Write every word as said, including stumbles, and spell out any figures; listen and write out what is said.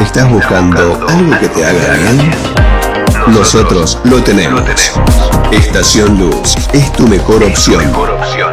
¿Estás buscando algo que te haga bien? Nosotros lo tenemos. Estación Luz es tu mejor opción.